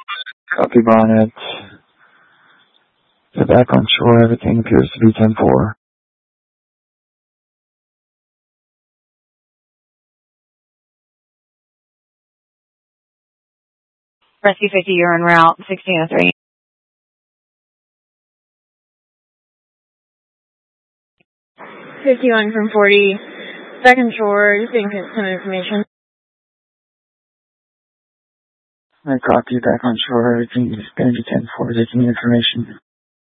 Copy Bonnet. So back on shore, everything appears to be 10-4. Rescue 50, you're en route, 1603. 51 from 40, back on shore, just getting some information. I copy, back on shore, everything is going to be 10-4, taking information.